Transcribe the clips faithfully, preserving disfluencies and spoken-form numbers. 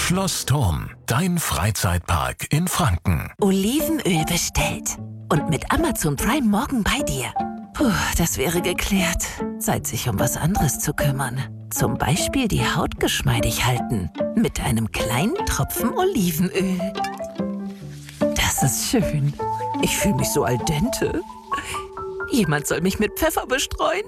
Schloss Thurm, dein Freizeitpark in Franken. Olivenöl bestellt. Und mit Amazon Prime morgen bei dir. Puh, das wäre geklärt. Zeit, sich um was anderes zu kümmern. Zum Beispiel die Haut geschmeidig halten. Mit einem kleinen Tropfen Olivenöl. Das ist schön. Ich fühle mich so al dente. Jemand soll mich mit Pfeffer bestreuen.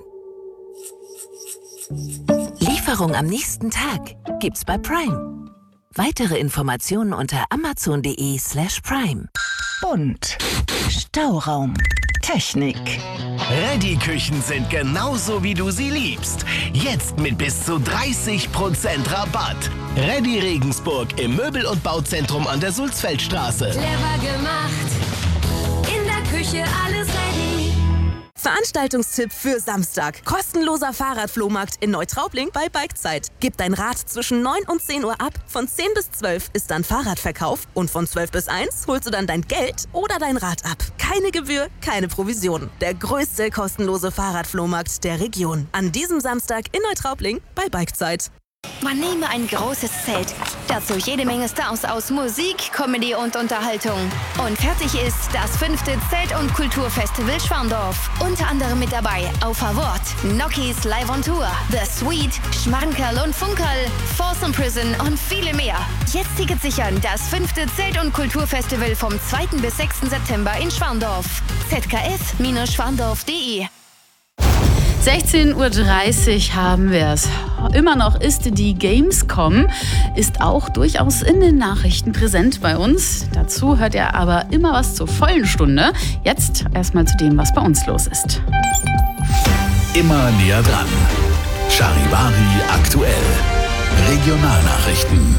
Lieferung am nächsten Tag gibt's bei Prime. Weitere Informationen unter amazon.de slash prime. Bunt. Stauraum. Technik. Ready-Küchen sind genauso, wie du sie liebst. Jetzt mit bis zu dreißig Prozent Rabatt. Ready Regensburg im Möbel- und Bauzentrum an der Sulzfeldstraße. Clever gemacht. In der Küche alles ready. Veranstaltungstipp für Samstag. Kostenloser Fahrradflohmarkt in Neutraubling bei Bikezeit. Gib dein Rad zwischen neun und zehn Uhr ab. Von zehn bis zwölf ist dann Fahrradverkauf. Und von zwölf bis eins holst du dann dein Geld oder dein Rad ab. Keine Gebühr, keine Provision. Der größte kostenlose Fahrradflohmarkt der Region. An diesem Samstag in Neutraubling bei Bikezeit. Man nehme ein großes Zelt, dazu jede Menge Stars aus Musik, Comedy und Unterhaltung. Und fertig ist das fünfte Zelt- und Kulturfestival Schwandorf. Unter anderem mit dabei auf Award, Nokis Live on Tour, The Sweet, Schmankerl und Funkerl, Folsom Prison und viele mehr. Jetzt Tickets sichern, das fünfte Zelt- und Kulturfestival vom zweiten bis sechsten September in Schwandorf. z k f schwandorf punkt de sechzehn Uhr dreißig haben wir es. Immer noch ist die Gamescom, ist auch durchaus in den Nachrichten präsent bei uns. Dazu hört ihr aber immer was zur vollen Stunde. Jetzt erstmal zu dem, was bei uns los ist. Immer näher dran. Charivari aktuell. Regionalnachrichten.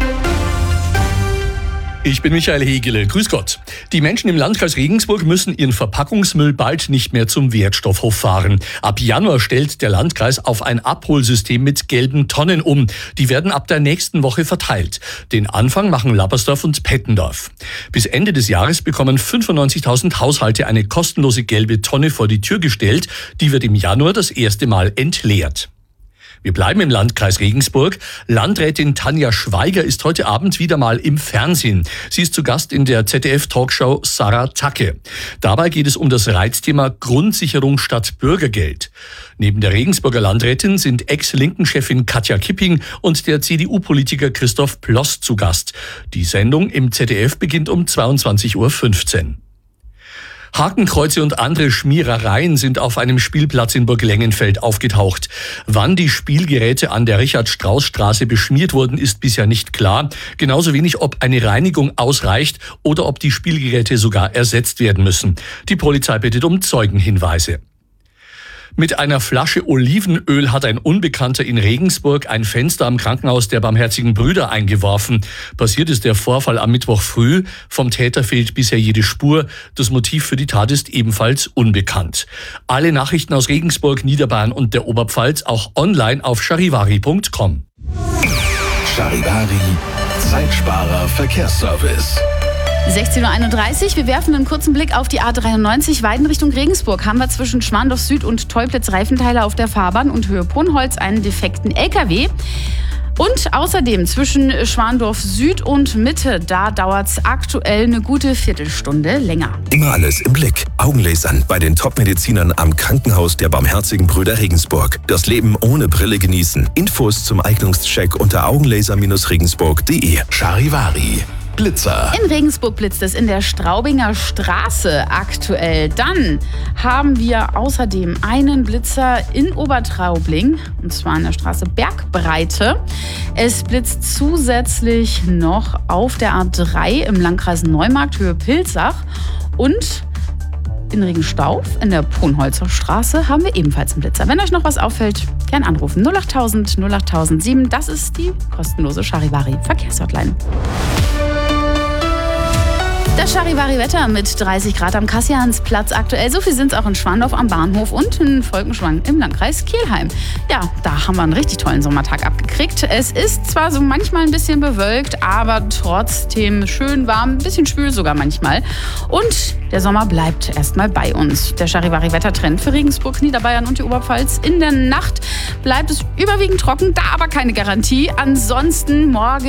Ich bin Michael Hegele. Grüß Gott. Die Menschen im Landkreis Regensburg müssen ihren Verpackungsmüll bald nicht mehr zum Wertstoffhof fahren. Ab Januar stellt der Landkreis auf ein Abholsystem mit gelben Tonnen um. Die werden ab der nächsten Woche verteilt. Den Anfang machen Lappersdorf und Pettendorf. Bis Ende des Jahres bekommen fünfundneunzigtausend Haushalte eine kostenlose gelbe Tonne vor die Tür gestellt. Die wird im Januar das erste Mal entleert. Wir bleiben im Landkreis Regensburg. Landrätin Tanja Schweiger ist heute Abend wieder mal im Fernsehen. Sie ist zu Gast in der Z D F-Talkshow Sarah Tacke. Dabei geht es um das Reizthema Grundsicherung statt Bürgergeld. Neben der Regensburger Landrätin sind Ex-Linken-Chefin Katja Kipping und der C D U-Politiker Christoph Ploss zu Gast. Die Sendung im Z D F beginnt um zweiundzwanzig Uhr fünfzehn. Hakenkreuze und andere Schmierereien sind auf einem Spielplatz in Burg Lengenfeld aufgetaucht. Wann die Spielgeräte an der Richard-Strauß-Straße beschmiert wurden, ist bisher nicht klar. Genauso wenig, ob eine Reinigung ausreicht oder ob die Spielgeräte sogar ersetzt werden müssen. Die Polizei bittet um Zeugenhinweise. Mit einer Flasche Olivenöl hat ein Unbekannter in Regensburg ein Fenster am Krankenhaus der Barmherzigen Brüder eingeworfen. Passiert ist der Vorfall am Mittwoch früh. Vom Täter fehlt bisher jede Spur. Das Motiv für die Tat ist ebenfalls unbekannt. Alle Nachrichten aus Regensburg, Niederbayern und der Oberpfalz auch online auf charivari punkt com. Charivari, Zeitsparer Verkehrsservice. sechzehn Uhr einunddreißig, wir werfen einen kurzen Blick auf die A dreiundneunzig, Weiden Richtung Regensburg. Haben wir zwischen Schwandorf Süd und Teuplitz Reifenteile auf der Fahrbahn und Höhe Ponholz einen defekten L K W. Und außerdem zwischen Schwandorf Süd und Mitte, da dauert es aktuell eine gute Viertelstunde länger. Immer alles im Blick. Augenlasern bei den Top-Medizinern am Krankenhaus der Barmherzigen Brüder Regensburg. Das Leben ohne Brille genießen. Infos zum Eignungscheck unter augenlaser regensburg punkt de. Charivari. Blitzer. In Regensburg blitzt es in der Straubinger Straße aktuell. Dann haben wir außerdem einen Blitzer in Obertraubling, und zwar in der Straße Bergbreite. Es blitzt zusätzlich noch auf der A drei im Landkreis Neumarkt, Höhe Pilzach. Und in Regenstauf in der Ponholzer Straße haben wir ebenfalls einen Blitzer. Wenn euch noch was auffällt, gern anrufen. null achttausend null achttausendsieben, das ist die kostenlose Charivari Verkehrshotline. Das Charivari-Wetter mit dreißig Grad am Kassiansplatz aktuell. So viel sind es auch in Schwandorf am Bahnhof und in Volkenschwang im Landkreis Kelheim. Ja, da haben wir einen richtig tollen Sommertag abgekriegt. Es ist zwar so manchmal ein bisschen bewölkt, aber trotzdem schön warm, ein bisschen schwül sogar manchmal. Und der Sommer bleibt erstmal bei uns. Der Charivari-Wettertrend für Regensburg, Niederbayern und die Oberpfalz. In der Nacht bleibt es überwiegend trocken, da aber keine Garantie. Ansonsten morgen